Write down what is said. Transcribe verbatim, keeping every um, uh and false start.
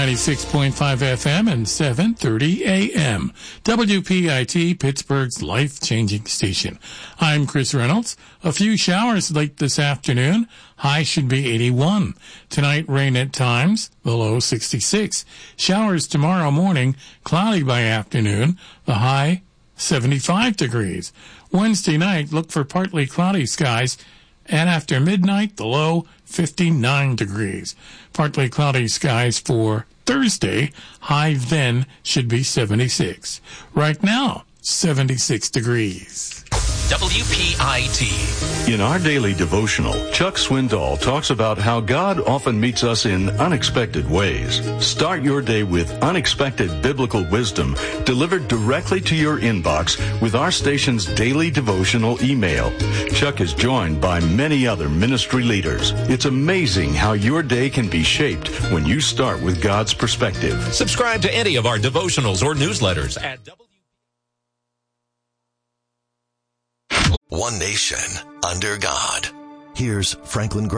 ninety-six point five F M and seven thirty A M. W P I T, Pittsburgh's life-changing station. I'm Chris Reynolds. A few showers late this afternoon. High should be eighty-one. Tonight, rain at times. The low sixty-six. Showers tomorrow morning. Cloudy by afternoon. The high seventy-five degrees. Wednesday night, look for partly cloudy skies. And after midnight, the low fifty-nine degrees. Partly cloudy skies for Thursday. High then should be seventy-six. Right now, seventy-six degrees. W P I T. In our daily devotional, Chuck Swindoll talks about how God often meets us in unexpected ways. Start your day with unexpected biblical wisdom delivered directly to your inbox with our station's daily devotional email. Chuck is joined by many other ministry leaders. It's amazing how your day can be shaped when you start with God's perspective. Subscribe to any of our devotionals or newsletters at W. One nation under God. Here's Franklin Graham.